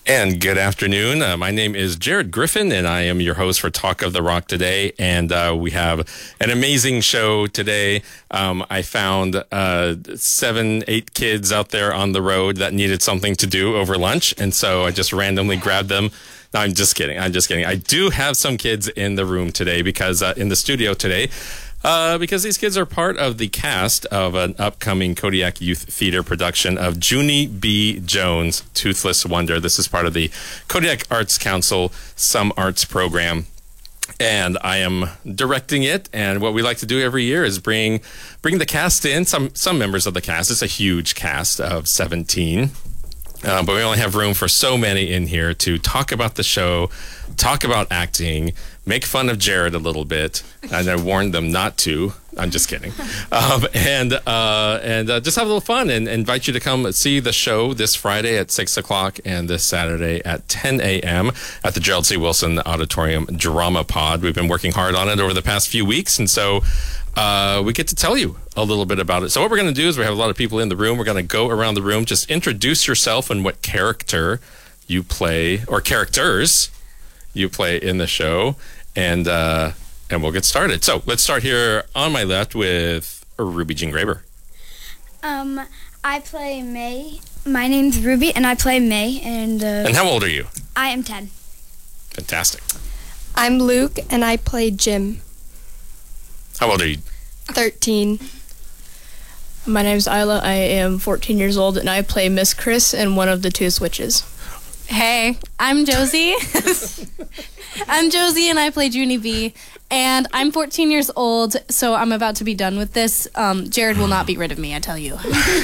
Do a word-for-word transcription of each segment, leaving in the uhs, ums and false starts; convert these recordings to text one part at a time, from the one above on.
And good afternoon. Uh, my name is Jared Griffin, and I am your host for Talk of the Rock today. And uh, we have an amazing show today. Um, I found uh, seven, eight kids out there on the road that needed something to do over lunch. And so I just randomly grabbed them. No, I'm just kidding. I'm just kidding. I do have some kids in the room today because uh, in the studio today. Uh, because these kids are part of the cast of an upcoming Kodiak Youth Theater production of Junie B. Jones' Toothless Wonder. This is part of the Kodiak Arts Council Some Arts program, and I am directing it. And what we like to do every year is bring bring the cast in, some some members of the cast. It's a huge cast of seventeen. Uh, but we only have room for so many in here to talk about the show, talk about acting, make fun of Jared a little bit, and I warned them not to. I'm just kidding. Um, and uh, and uh, just have a little fun and invite you to come see the show this Friday at six o'clock and this Saturday at ten a.m. at the Gerald C. Wilson Auditorium Drama Pod. We've been working hard on it over the past few weeks, and so uh, we get to tell you a little bit about it. So what we're going to do is we have a lot of people in the room. We're going to go around the room, just introduce yourself and what character you play, or characters you play in the show, and uh, and we'll get started. So let's start here on my left with Ruby Jean Graber. Um, I play May. My name's Ruby, and I play May. And uh, and how old are you? I am ten. Fantastic. I'm Luke, and I play Jim. How old are you? thirteen. My name's Isla. I am fourteen years old, and I play Miss Chris in one of the two switches. Hey, I'm Josie. I'm Josie, and I play Junie B. And I'm fourteen years old, so I'm about to be done with this. Um, Jared will not be rid of me, I tell you.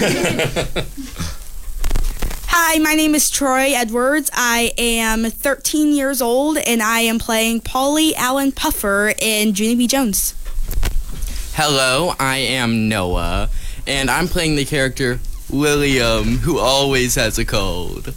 Hi, my name is Troy Edwards. I am thirteen years old, and I am playing Polly Allen Puffer in Junie B. Jones. Hello, I am Noah, and I'm playing the character William, who always has a cold.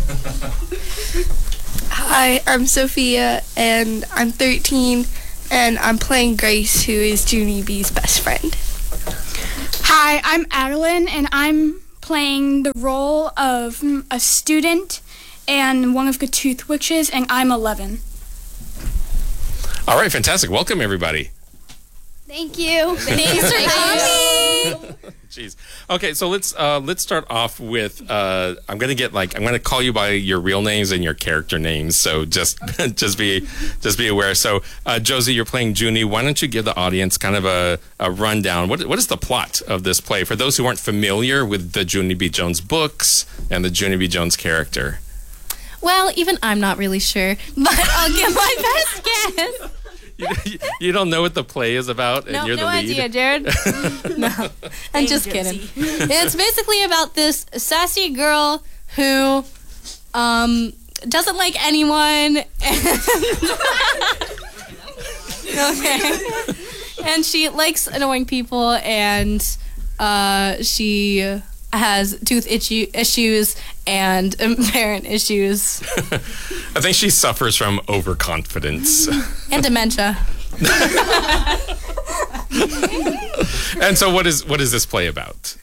Hi, I'm Sophia, and I'm thirteen, and I'm playing Grace, who is Junie B's best friend. Hi, I'm Adeline, and I'm playing the role of a student and one of the Tooth Witches, and I'm eleven. All right, fantastic. Welcome, everybody. Thank you. Thanks for coming. Jeez. Okay, so let's uh, let's start off with. Uh, I'm gonna get like I'm gonna call you by your real names and your character names. So just just be just be aware. So uh, Josie, you're playing Junie. Why don't you give the audience kind of a, a rundown? What what is the plot of this play for those who aren't familiar with the Junie B. Jones books and the Junie B. Jones character? Well, even I'm not really sure, but I'll give my best guess. You, you don't know what the play is about, and No, you're the no lead? idea, Jared. No, I'm just kidding. It's basically about this sassy girl who um, doesn't like anyone. And okay. And she likes annoying people, and uh, she has tooth itchy issues and parent issues. I think she suffers from overconfidence. And dementia. And so what is what is this play about?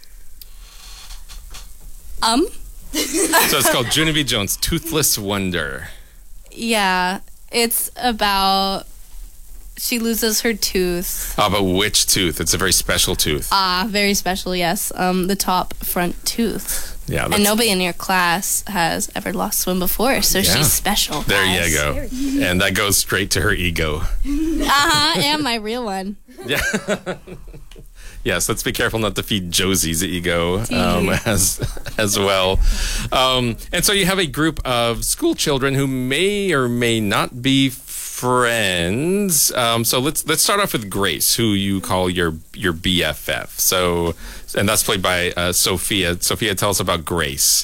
Um? So it's called Junie B. Jones' Toothless Wonder. Yeah, it's about she loses her tooth. Oh, but which tooth? It's a very special tooth. Ah, very special, yes. Um, the top front tooth. Yeah, and nobody in your class has ever lost one before, so Yeah. she's special. There guys. you go. And that goes straight to her ego. Uh-huh, and my real one. Yeah. Yes, let's be careful not to feed Josie's ego um, as as well. Um, and so you have a group of school children who may or may not be friends. Um, so let's let's start off with Grace, who you call your your B F F. So, and that's played by uh, Sophia. Sophia, tell us about Grace.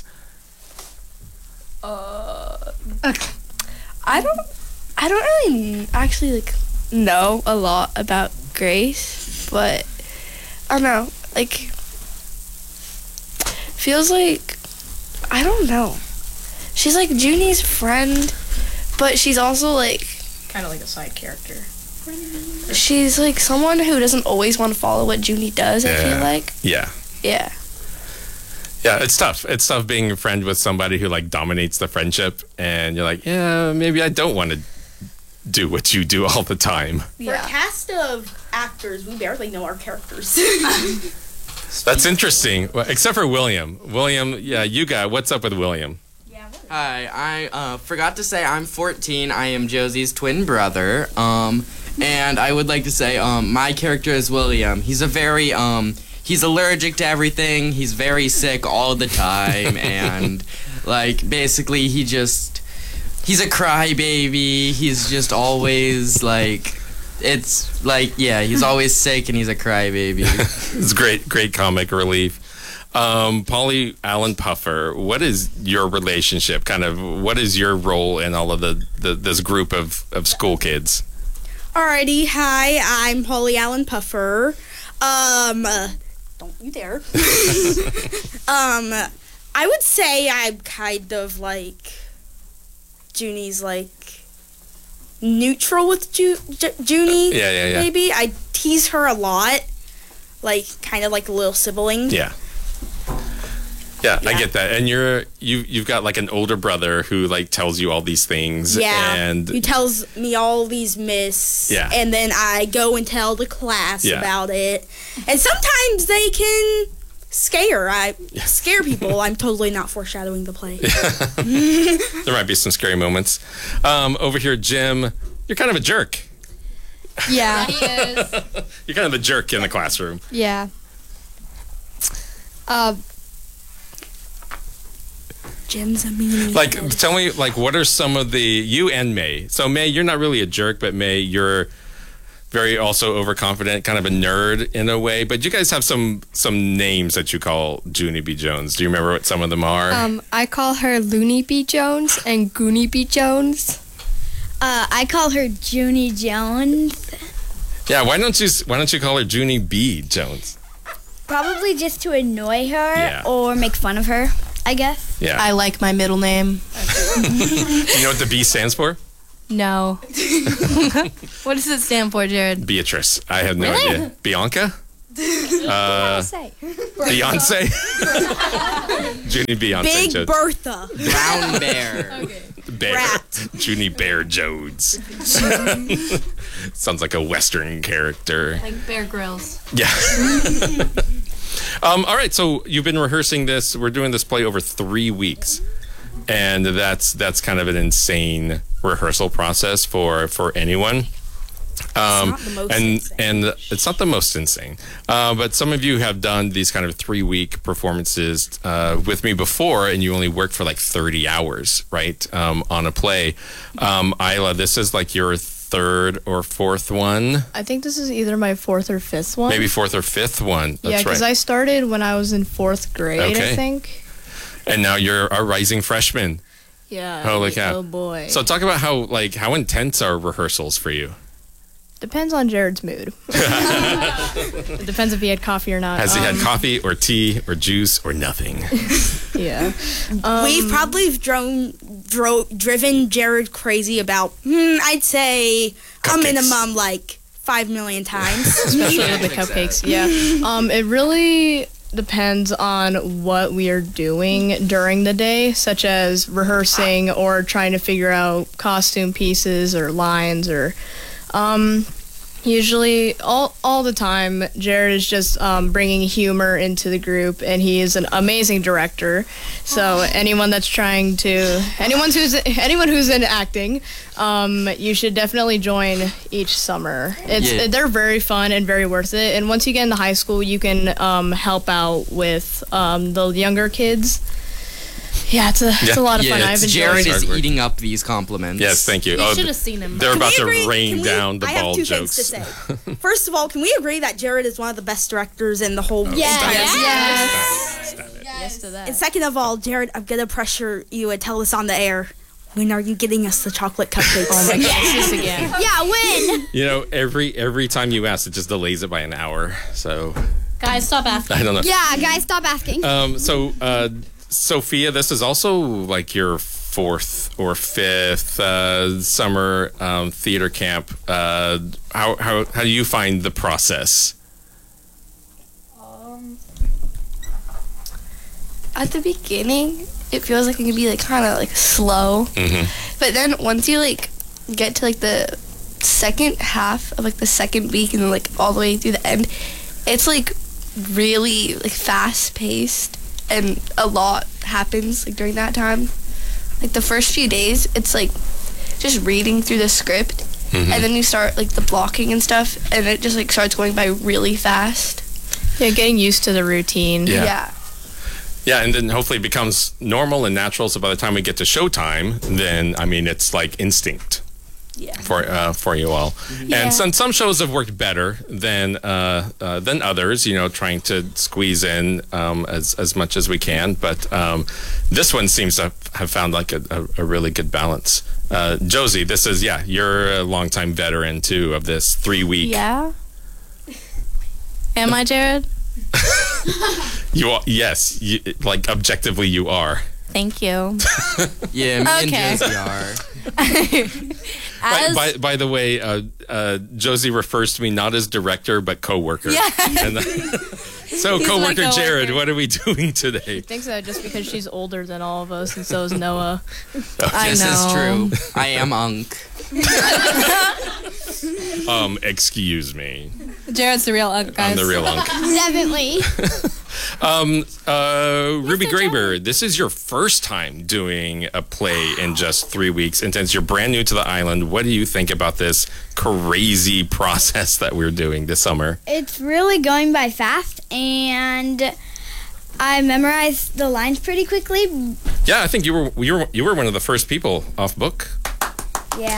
Uh, I don't, I don't really actually like know a lot about Grace, but I don't know, like, feels like, I don't know. She's like Junie's friend, but she's also like Kind of like a side character. She's like someone who doesn't always want to follow what Junie does, I Yeah. feel like. Yeah. Yeah. Yeah, it's tough. It's tough being a friend with somebody who like dominates the friendship, and you're like, yeah, maybe I don't want to do what you do all the time. For a cast of actors, we barely know our characters. That's interesting. Well, except for William. William, yeah, you got. What's up with William? Hi, I uh, forgot to say I'm fourteen. I am Josie's twin brother. Um, and I would like to say um, my character is William. He's a very um, he's allergic to everything. He's very sick all the time, and like basically he just he's a crybaby. He's just always like it's like yeah, he's always sick and he's a crybaby. It's great, great comic relief. Um, Polly Allen Puffer, what is your relationship? Kind of, what is your role in all of the, the this group of, of school kids? Alrighty, hi, I'm Polly Allen Puffer. Um, uh, don't you dare. um, I would say I'm kind of like Junie's like neutral with Ju- Ju- Junie. Yeah, yeah, yeah. Maybe I tease her a lot, like kind of like a little sibling. Yeah. Yeah, I Yeah. get that. And you're you you've got like an older brother who like tells you all these things. Yeah, And he tells me all these myths, Yeah. and then I go and tell the class Yeah. about it. And sometimes they can scare. I scare people. I'm totally not foreshadowing the play. there might be some scary moments. Um, over here, Jim, you're kind of a jerk. Yeah. He is. You're kind of the jerk in the classroom. Yeah. Uh, Jim's a meanie. Like, tell me, like, what are some of the, you and May. So, May, you're not really a jerk, but May, you're very also overconfident, kind of a nerd in a way. But you guys have some some names that you call Junie B. Jones. Do you remember what some of them are? Um, I call her Looney B. Jones and Goonie B. Jones. Uh, I call her Junie Jones. yeah, why don't you why don't you call her Junie B. Jones? Probably just to annoy her Yeah. or make fun of her, I guess. Yeah. I like my middle name. Do you know what the B stands for? No. What does it stand for, Jared? Beatrice. I have no idea. Bianca? Uh, Say. Beyonce? Junie Beyonce Big Jones. Bertha. Brown bear. Bear. Rat. Junie Bear Jones. Sounds like a Western character. Like Bear Grylls. Yeah. um, all right, so you've been rehearsing this. We're doing this play over three weeks. And that's that's kind of an insane rehearsal process for, for anyone. Um, not the most and insane. and it's not the most insane, uh, but some of you have done these kind of three week performances uh, with me before, and you only worked for like thirty hours, right, um, on a play. Um, Isla, this is like your third or fourth one, I think this is either my fourth or fifth one. maybe fourth or fifth one. Yeah, That's because right. I started when I was in fourth grade, Okay. I think. And now you're a rising freshman. Yeah. Holy like, cow! Oh boy. So talk about how like how intense are rehearsals for you? Depends on Jared's mood. It depends if he had coffee or not. Has he had Um, coffee or tea or juice or nothing? Yeah. Um, We've probably drone, dro- driven Jared crazy about, hmm, I'd say a Cupcakes. minimum like five million times. especially with the cupcakes. Yeah. Um, it really depends on what we are doing during the day, such as rehearsing or trying to figure out costume pieces or lines or um usually all all the time Jared is just um, bringing humor into the group, and he is an amazing director. So anyone that's trying to anyone who's anyone who's in acting, um, you should definitely join each summer. It's Yeah. they're very fun and very worth it. And once you get into high school, you can um, help out with um, the younger kids. Yeah, it's a it's Yeah. a lot of fun. Yeah, I've enjoyed Jared it. is Hard work. eating up these compliments. Yes, thank you. You Oh, should have seen him. they're Can about we to agree- rain can we- down the I have ball two jokes. things to say. First of all, can we agree that Jared is one of the best directors in the whole Yes. entire Yes. Stop it. Yes to that. And second of all, Jared, I'm gonna pressure you and tell us on the air. When are you getting us the chocolate cupcakes? Oh my gosh, this again. Yeah, win. You know, every every time you ask, it just delays it by an hour. So Guys, stop asking. I don't know. Yeah, guys, stop asking. Um. So, uh, Sophia, this is also like your fourth or fifth uh, summer um, theater camp. Uh, how how how do you find the process? at the beginning, it feels like it can be like kind of like slow. Mm-hmm. But then once you like get to like the second half of like the second week and then like all the way through the end, it's like really like fast paced and a lot happens like during that time. Like the first few days, it's like just reading through the script, mm-hmm. and then you start like the blocking and stuff, and it just like starts going by really fast. Yeah, getting used to the routine. Yeah. yeah. Yeah, and then hopefully it becomes normal and natural. So by the time we get to showtime, then I mean it's like instinct. Yeah. For uh, for you all, Yeah. and some some shows have worked better than uh, uh, than others. You know, trying to squeeze in um, as as much as we can. But um, this one seems to have found like a, a, a really good balance. Uh, Josie, this is yeah, you're a longtime veteran too of this three week. Yeah. Am I, Jared? You are, yes, you, like objectively you are. Thank you. Yeah, me Okay. and Josie are. By, As, by, by the way, uh, uh, Josie refers to me not as director but co-worker. Yeah. And, uh, so He's my co-worker coworker. Jared, what are we doing today? I think so just because she's older than all of us, and so is Noah. I This is know. true. I am Unk. Um, excuse me. Jared's the real unk, guys. I'm the real unk. Definitely. Um, uh, Ruby Graber, this is your first time doing a play in just three weeks, and since you're brand new to the island, what do you think about this crazy process that we're doing this summer? It's really going by fast, and I memorized the lines pretty quickly. Yeah, I think you were you were you were one of the first people off book. Yeah.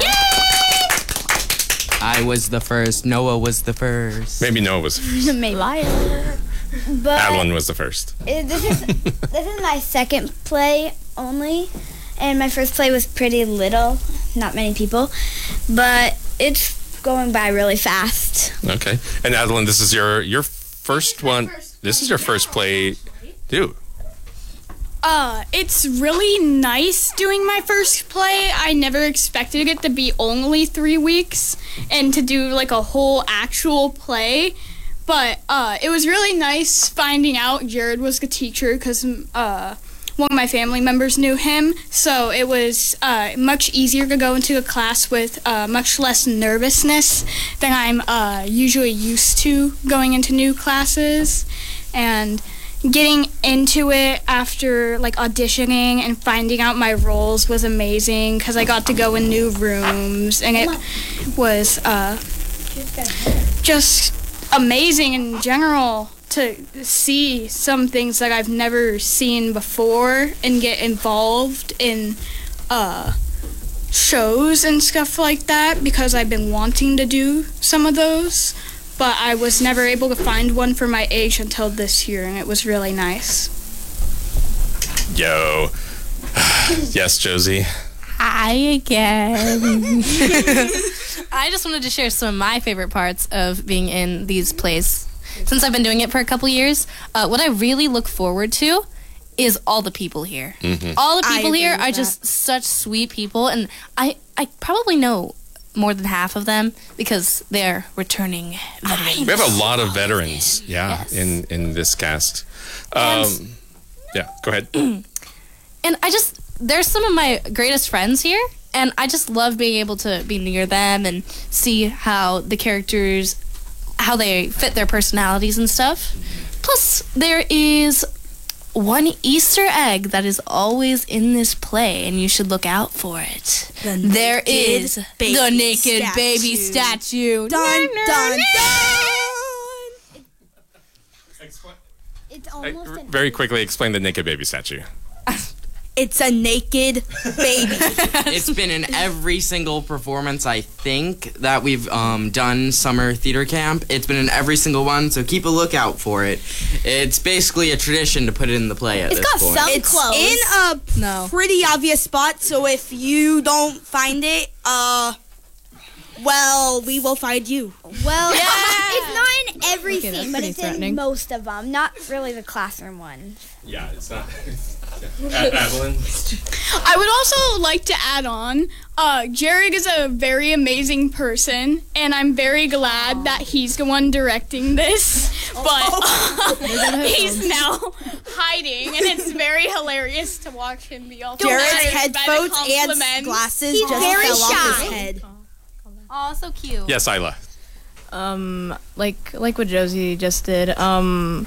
I was the first. Noah was the first. Maybe Noah was the first. Maybe. But Adeline was the first. it- this is this is my second play only, and my first play was pretty little, not many people, but it's going by really fast. Okay. And Adeline, this is your your first one. This is your first play, too. Uh, it's really nice doing my first play. I never expected it to be only three weeks and to do like a whole actual play. But uh, it was really nice finding out Jared was the teacher because uh, one of my family members knew him. So it was uh, much easier to go into a class with uh, much less nervousness than I'm uh, usually used to going into new classes. And getting into it after like auditioning and finding out my roles was amazing because I got to go in new rooms and it was uh, just amazing in general to see some things that I've never seen before and get involved in uh, shows and stuff like that because I've been wanting to do some of those. But I was never able to find one for my age until this year, and it was really nice. Yo. Yes, Josie. Hi again. I just wanted to share some of my favorite parts of being in these plays. Since I've been doing it for a couple years, uh, what I really look forward to is all the people here. Mm-hmm. All the I people agree here with are that. just such sweet people, and I, I probably know more than half of them because they're returning veterans. We have a lot of veterans, yeah, Yes. in, in this cast. Um, yeah, go ahead. And I just, they're some of my greatest friends here, and I just love being able to be near them and see how the characters, how they fit their personalities and stuff. Plus, there is one Easter egg that is always in this play, and you should look out for it. The There naked is baby the naked statue. baby statue. Dun, dun, dun. It's Uh, almost r- an very quickly, explain the naked baby statue. It's a naked baby. It's been in every single performance, I think, that we've um, done summer theater camp. It's been in every single one, so keep a lookout for it. It's basically a tradition to put it in the play at It's this got point. some It's clothes. in a No. pretty obvious spot, so if you don't find it, uh, well, we will find you. Well, It's not in every Okay, that's scene, but pretty it's threatening. in most of them. Not really the classroom ones. Yeah, it's not. A- Evelyn? I would also like to add on, uh, Jared is a very amazing person, and I'm very glad that he's the one directing this, but he's now hiding, and it's very hilarious to watch him be all Jared's flattered by the headphones and compliments. glasses He's just very fell off shy. his head. Oh, so cute. Yes, Isla. Um, like like what Josie just did. Um,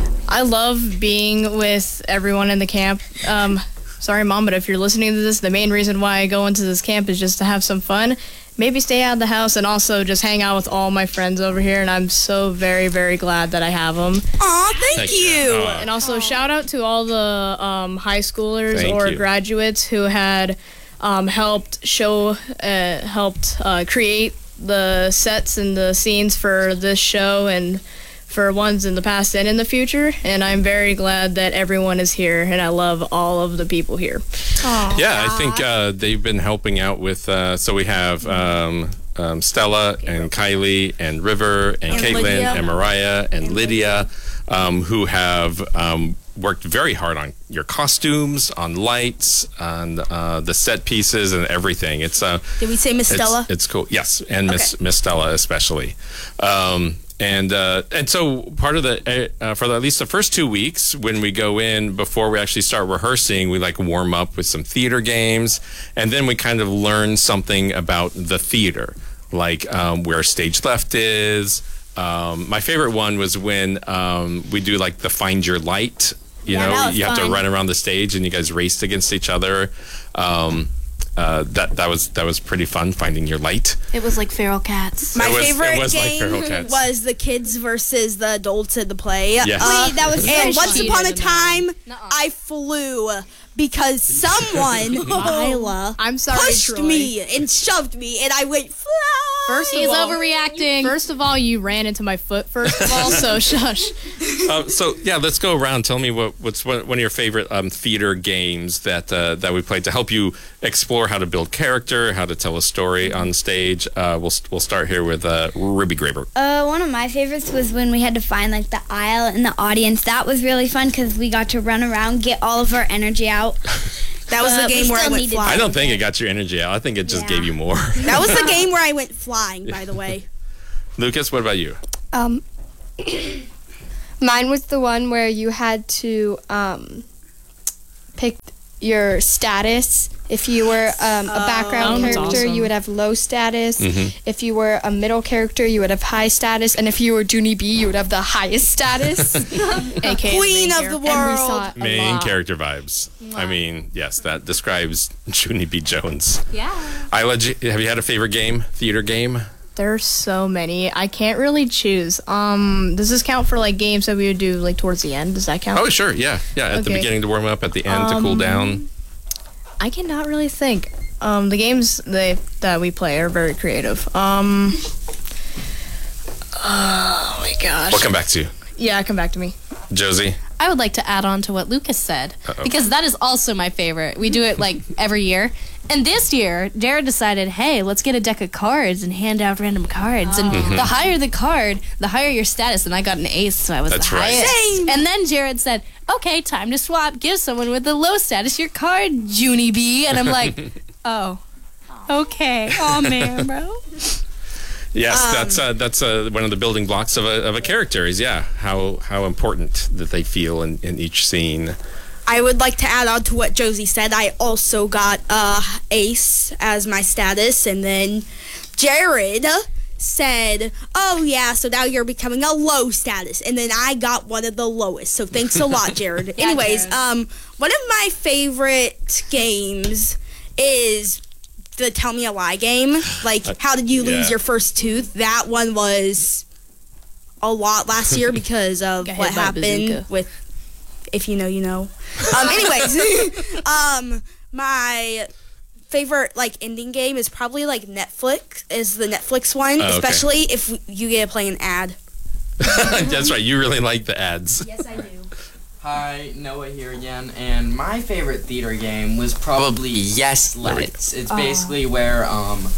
I love being with everyone in the camp. Um, sorry, Mom, but if you're listening to this, the main reason why I go into this camp is just to have some fun. Maybe stay out of the house and also just hang out with all my friends over here. And I'm so very, very glad that I have them. Aw, thank, Thank you. you. Aw. And also shout out to all the um, high schoolers Thank or you. graduates who had um, helped show, uh, helped uh, create the sets and the scenes for this show and for ones in the past and in the future. And I'm very glad that everyone is here, and I love all of the people here. Yeah, I think uh, they've been helping out with. Uh, so we have um, um, Stella and Kylie and River and, And Caitlin Lydia. and Mariah and, Lydia, um, who have um, worked very hard on your costumes, on lights, on uh, the set pieces, and everything. It's uh, Did we say Miss it's, Stella? It's cool. Yes, and Miss Miss Stella especially. Um, and uh, and so part of the uh, for at least the first two weeks when we go in before we actually start rehearsing, we like warm up with some theater games, and then we kind of learn something about the theater, like um, where stage left is. Um, my favorite one was when um, we do like the find your light. You Yeah, know, that was you have to fun. run around the stage and you guys raced against each other. Um, uh, that that was that was pretty fun, finding your light. It was like feral cats. My It was- it favorite was like game Feral Cats. was the kids versus the adults in the play. Yes. Uh, Wait, that was and so once cheated upon a in that time, Nuh-uh. I flew because someone, Isla, I'm sorry, pushed Troy. me and shoved me, and I went fly. First of He's all, overreacting. First of all, you ran into my foot. First of all, so shush. Uh, so yeah, let's go around. Tell me what what's one, one of your favorite um, theater games that uh, that we played to help you explore how to build character, how to tell a story on stage. Uh, we'll we'll start here with uh, Ruby Graber. Uh, one of my favorites was when we had to find like the aisle in the audience. That was really fun because we got to run around, get all of our energy out. That was Uh, the we game where I still went needed- flying. I don't think it got your energy out. I think it just Yeah. gave you more. That was the game where I went flying, by the way. Lucas, what about you? Um, mine was the one where you had to um, pick your status. If you were um, a background Oh, that's character, awesome. you would have low status. Mhm. If you were a middle character, you would have high status. And if you were Junie B, you would have the highest status. A K A Queen main of the character. and we world. saw it a Main lot. character vibes. I mean, yes, that describes Junie B. Jones. Yeah. Isla, j- have you had a favorite game, theater game? There's so many. I can't really choose. Um, does this count for like games that we would do like towards the end? Does that count? Oh, sure, yeah, yeah. At the Okay. beginning to warm up, at the end to cool Um, down. I cannot really think. Um, the games they that we play are very creative. Um, oh my gosh. We'll come back to you, Yeah, come back to me. Josie. I would like to add on to what Lucas said Uh-oh. because that is also my favorite. We do it like every year. And this year, Jared decided, hey, let's get a deck of cards and hand out random cards. And Mm-hmm. the higher the card, the higher your status. And I got an ace, so I was That's the right. highest. Same. And then Jared said, okay, time to swap. Give someone with the low status your card, Junie B. And I'm like, oh, okay. Oh, man, bro. Yes, that's uh, that's uh, one of the building blocks of a of a character. Is yeah, how how important that they feel in, in each scene. I would like to add on to what Josie said. I also got uh, Ace as my status, and then Jared said, "Oh yeah, so now you're becoming a low status," and then I got one of the lowest. So thanks a lot, Jared. Anyways, Jared. um, one of my favorite games is the Tell Me a Lie game. Like, how did you lose yeah. your first tooth? That one was a lot last year because of Got what hit by a happened bazooka. with. If you know, you know. Um, anyways, um, my favorite like ending game is probably like Netflix. Is the Netflix one, Oh, okay. especially if you get to play an ad. That's right. You really like the ads. Yes, I do. Hi, Noah here again, and my favorite theater game was probably Yes Let's. It's basically where um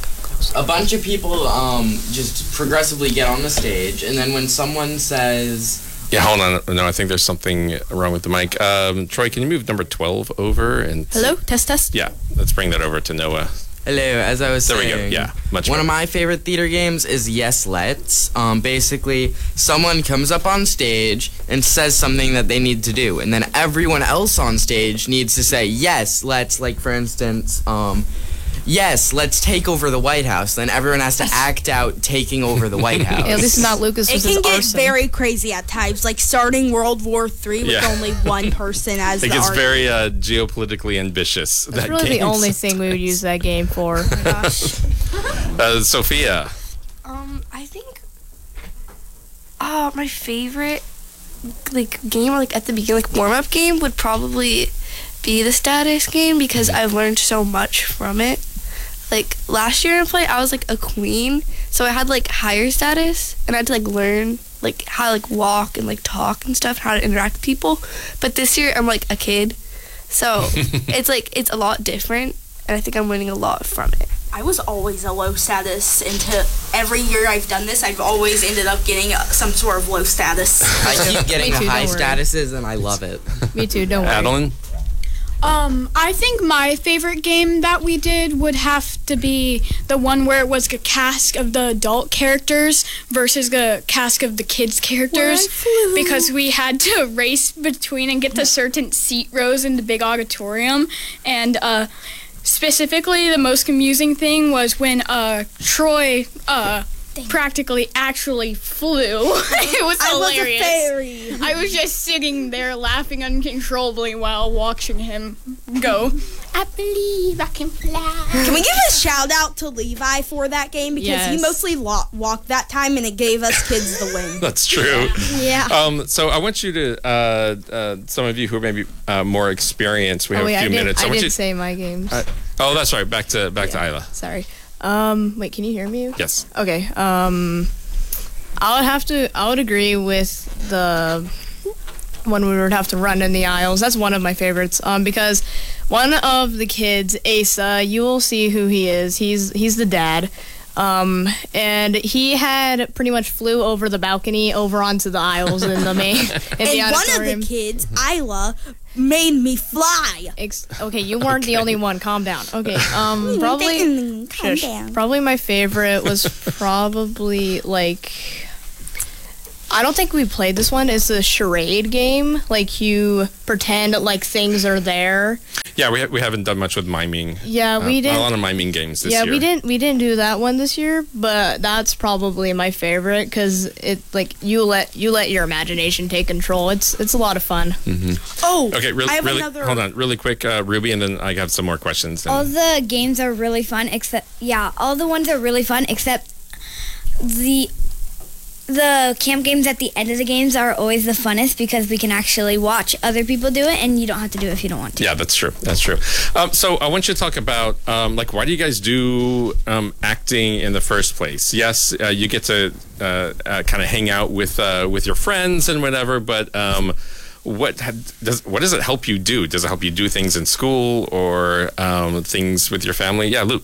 a bunch of people um, just progressively get on the stage, and then when someone says, Yeah, hold on. No, I think there's something wrong with the mic. Um, Troy, can you move number twelve over? And Hello? Test, test? Yeah, let's bring that over to Noah. hello, as I was There we saying. go. Yeah, much One better. of my favorite theater games is Yes Let's. Um, basically, someone comes up on stage and says something that they need to do, and then everyone else on stage needs to say, yes, let's, like, for instance, um, yes, let's take over the White House. Then everyone has to act out taking over the White House. At least not Lucas It with can his get arson. very crazy at times, like starting World War Three with Yeah. only one person as It the gets artist. very uh, geopolitically ambitious. That's that really the game. only thing we would use that game for. Uh, Sophia. Um, I think uh my favorite like game like at the beginning like warm up game would probably be the status game because I've learned so much from it. Like last year in play I was like a queen, so I had like higher status and I had to like learn like how to like walk and like talk and stuff, how to interact with people. But this year I'm like a kid. So it's like it's a lot different and I think I'm learning a lot from it. I was always a low status into every year I've done this. I've always ended up getting uh, some sort of low status. I keep getting Me the too, high don't worry. statuses, and I love it. Me too, don't worry. Adeline? Um, I think my favorite game that we did would have to be the one where it was a cast of the adult characters versus the cast of the kids characters, because we had to race between and get to certain seat rows in the big auditorium, and uh, specifically the most amusing thing was when uh, Troy uh, practically actually flew. It was I was a hilarious. fairy. I was just sitting there laughing uncontrollably while watching him go. I believe I can fly. Can we give a shout out to Levi for that game because he Yes. mostly lo- walked that time and it gave us kids the win. That's true. Yeah. Um, so I want you to, uh, uh, some of you who are maybe uh, more experienced, we have Oh, wait, a I few didn't, minutes. I want didn't you, say my games. uh, oh, that's right. Back to back to Isla. Sorry. Um, wait, can you hear me? Yes. Okay. Um, I would have to. I would agree with the one we would have to run in the aisles. That's one of my favorites. Um, because one of the kids, Asa, you will see who he is. He's he's the dad. Um, and he had pretty much flew over the balcony over onto the aisles in the main in the And one auditorium. of the kids, Isla, made me fly. Ex- okay, you weren't the Okay. only one. Calm down. Okay. Um, probably. Calm Shush. down. Probably my favorite was probably like I don't think we played this one. It's a charade game. Like you pretend like things are there. Yeah, we, ha- we haven't done much with miming. Yeah, Uh, we A didn't. lot of miming games this yeah, year. we didn't. We didn't do that one this year, but that's probably my favorite because it like you let you let your imagination take control. It's it's a lot of fun. Oh, Okay, really, I have really, another. hold on, really quick, uh, Ruby, and then I have some more questions. All And, the games are really fun, except yeah, all the ones are really fun except the the camp games at the end of the games are always the funnest because we can actually watch other people do it, and you don't have to do it if you don't want to. yeah, that's true. That's true. Um, so I want you to talk about, um, like, why do you guys do um, acting in the first place? Yes, uh, you get to uh, uh, kind of hang out with uh, with your friends and whatever, but um, what ha- does what does it help you do? Does it help you do things in school or um, things with your family? Yeah, Luke.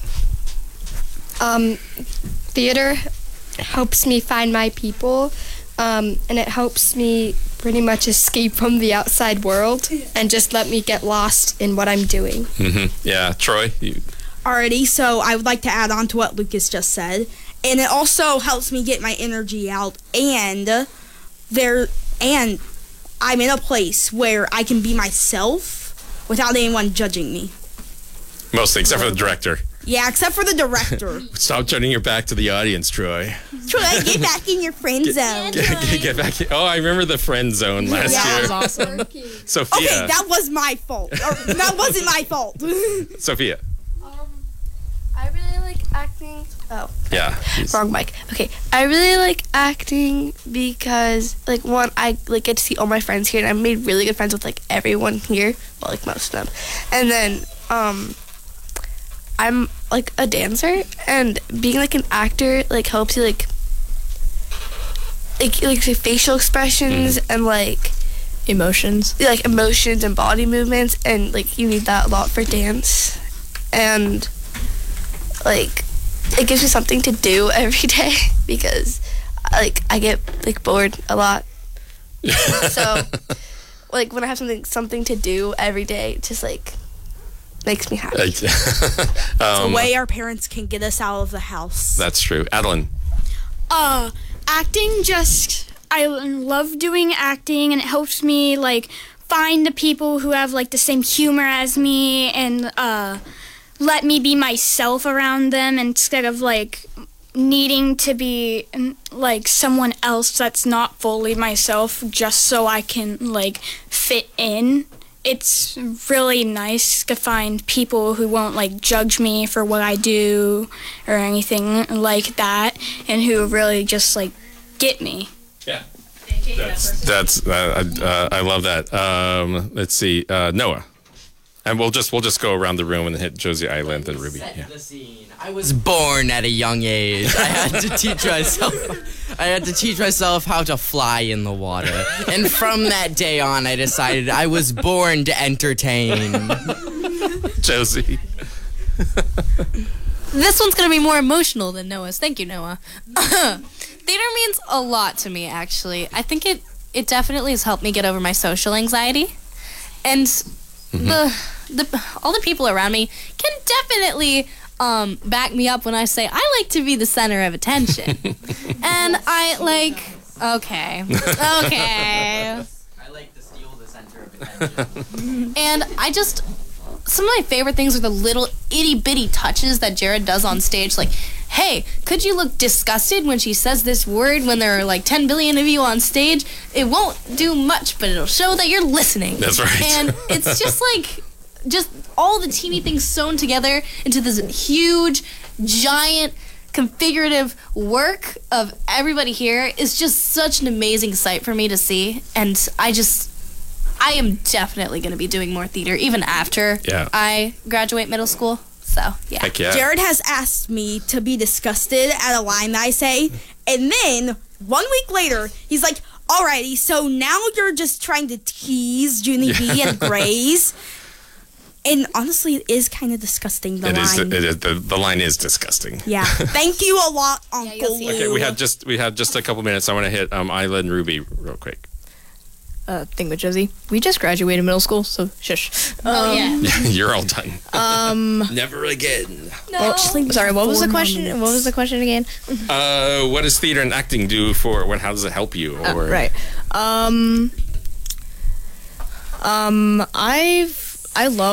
Um, theater helps me find my people, um, and it helps me pretty much escape from the outside world and just let me get lost in what I'm doing. hmm Yeah, Troy. You, Alrighty, so I would like to add on to what Lucas just said, and it also helps me get my energy out, and there, and I'm in a place where I can be myself without anyone judging me. mostly, except for the director. Yeah, except for the director. Stop turning your back to the audience, Troy. Troy, get back in your friend zone. Get, get, get back. in- Oh, I remember the friend zone last Yeah. That year. was awesome. Sophia. Okay, that was my fault. Or, that wasn't my fault. Sophia. Um, I really like acting. Oh, Yeah. wrong mic. Okay, I really like acting because, like, one, I like get to see all my friends here, and I made really good friends with like everyone here. Well, like most of them, and then um, I'm like a dancer, and being like an actor like helps you like like like say, facial expressions and like Emotions. like emotions and body movements, and like you need that a lot for dance, and like it gives me something to do every day because like I get like bored a lot. So like when I have something something to do every day, it just like makes me happy. um, It's a way our parents can get us out of the house. That's true. Adeline. Uh, acting just, I love doing acting, and it helps me, like, find the people who have, like, the same humor as me and uh, let me be myself around them instead of, like, needing to be, like, someone else that's not fully myself just so I can, like, fit in. It's really nice to find people who won't, like, judge me for what I do or anything like that, and who really just, like, get me. Yeah. That's, that's uh, uh, I love that. Um, let's see. Uh, Noah. And we'll just we'll just go around the room and hit Josie Island and Ruby. Set Yeah. the scene. I was born at a young age. I had to teach myself. I had to teach myself how to fly in the water, and from that day on, I decided I was born to entertain. Josie. This one's gonna be more emotional than Noah's. Thank you, Noah. Theater means a lot to me, actually. I think it it definitely has helped me get over my social anxiety, and mm-hmm. the the all the people around me can definitely um, back me up when I say I like to be the center of attention, and I like okay, okay. I like to steal the center of attention, and I just. Some of my favorite things are the little itty bitty touches that Jared does on stage. Like, hey, could you look disgusted when she says this word when there are like ten billion of you on stage? It won't do much, but it'll show that you're listening. That's right. And it's just like, just all the teeny things sewn together into this huge, giant, configurative work of everybody here is just such an amazing sight for me to see. And I just... I am definitely going to be doing more theater even after yeah. I graduate middle school. So, yeah. Heck yeah. Jared has asked me to be disgusted at a line that I say, and then one week later, he's like, alrighty, so now you're just trying to tease Junie B and Grace. And honestly, it is kind of disgusting, the it line. Is, it is, the, the line is disgusting. Yeah. Thank you a lot, Uncle yeah, Lou. Okay, we had just we had just a couple minutes. I want to hit um, Isla and Ruby real quick. Uh, thing with Josie, we just graduated middle school, so shush. Oh, Um, yeah. You're all done. Um, Never again. No. well, sorry, what was the question? minutes. What was the question again? Uh, what does theater and acting do for? What? How does it help you? Uh, Or right. Um. Um. I've I love.